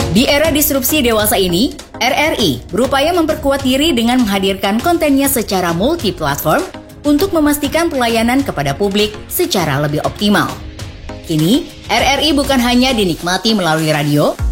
Di era disrupsi dewasa ini, RRI berupaya memperkuat diri dengan menghadirkan kontennya secara multi-platform untuk memastikan pelayanan kepada publik secara lebih optimal. Kini, RRI bukan hanya dinikmati melalui radio,